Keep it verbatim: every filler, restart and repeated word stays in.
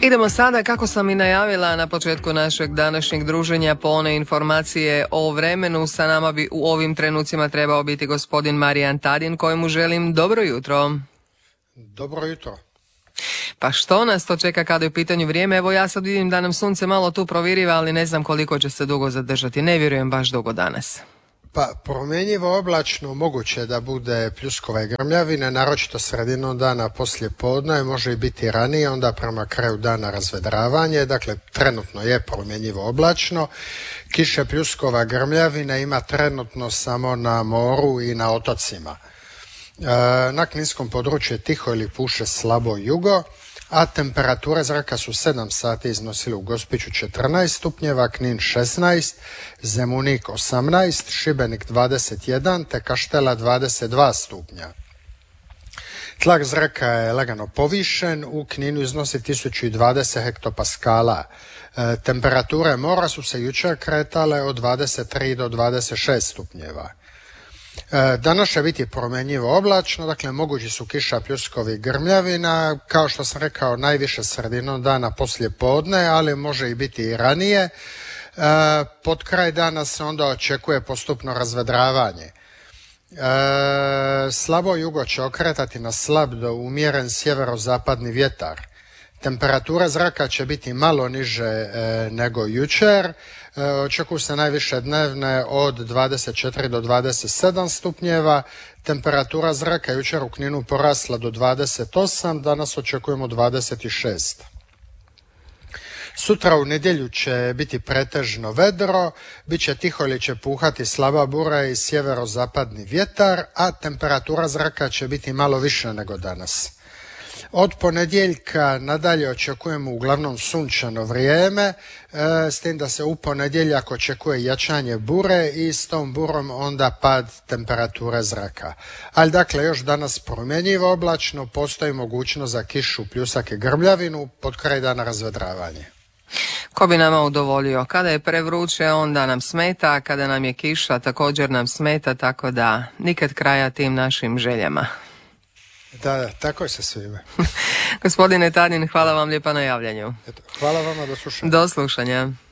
Idemo sada, kako sam i najavila na početku našeg današnjeg druženja, po one informacije o vremenu. Sa nama bi u ovim trenucima trebao biti gospodin Marijan Tadin, kojemu želim dobro jutro. Dobro jutro. Pa što nas to čeka kada je u pitanju vrijeme? Evo ja sad vidim da nam sunce malo tu proviriva, ali ne znam koliko će se dugo zadržati. Ne vjerujem baš dugo danas. Pa promjenjivo oblačno, moguće da bude pljuskova i grmljavine, naročito sredinom dana poslije podne, može i biti ranije, onda prema kraju dana razvedravanje, dakle trenutno je promjenjivo oblačno. Kiše, pljuskova, grmljavina ima trenutno samo na moru i na otocima. E, na kninskom području je tiho ili puše slabo jugo, a temperature zraka su sedam sati iznosile u Gospiću četrnaest stupnjeva, Knin šesnaest, Zemunik osamnaest, Šibenik dvadeset jedan te Kaštela dvadeset dva stupnja. Tlak zraka je lagano povišen, u Kninu iznosi tisuću dvadeset hektopaskala. E, temperature mora su se jučer kretale od dvadeset tri do dvadeset šest stupnjeva. Danas će biti promjenjivo oblačno, dakle mogući su kiša, pljuskovi, grmljavina, kao što sam rekao najviše sredinom dana poslije podne, ali može i biti i ranije. Pod kraj dana se onda očekuje postupno razvedravanje. Slabo jugo će okretati na slab do umjeren sjeverozapadni vjetar. Temperatura zraka će biti malo niže e, nego jučer. E, očekuju se najviše dnevne od dvadeset četiri do dvadeset sedam stupnjeva. Temperatura zraka jučer u Kninu porasla do dvadeset osam, danas očekujemo dvadeset šest. Sutra u nedjelju će biti pretežno vedro, bit će tiho ili će puhati slaba bura i sjeverozapadni vjetar, a temperatura zraka će biti malo više nego danas. Od ponedjeljka nadalje očekujemo uglavnom sunčano vrijeme, e, s tim da se u ponedjeljak očekuje jačanje bure i s tom burom onda pad temperature zraka. Ali dakle još danas promjenjivo oblačno, postoji mogućnost za kišu, pljusak i grmljavinu, pod kraj dana razvedravanje. Ko bi nama udovoljio? Kada je prevruće onda nam smeta, a kada nam je kiša također nam smeta, tako da nikad kraja tim našim željama. Da, tako je sa svime. Gospodine Tadin, hvala vam lijepa na javljanju. Eto, hvala vama, do slušanja. Do slušanja.